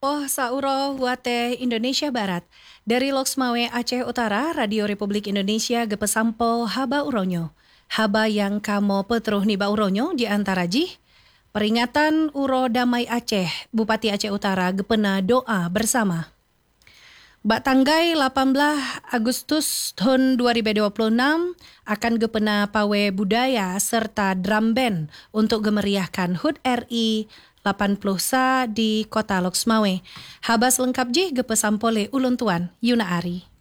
Oh, sauro wate Indonesia Barat. Dari Loksmawe Aceh Utara, Radio Republik Indonesia gepesampo haba uronyo. Haba yang kamo petruh niba uronyo di antara jih. Peringatan Uro Damai Aceh, Bupati Aceh Utara gepena doa bersama. Bak tanggai 18 Agustus tahun 2026 akan gepena pawe budaya serta drum band untuk gemeriahkan HUT RI 80 sa di Kota Loksmawe. Habas lengkap jih gepesampole ulun tuan Yuna Ari.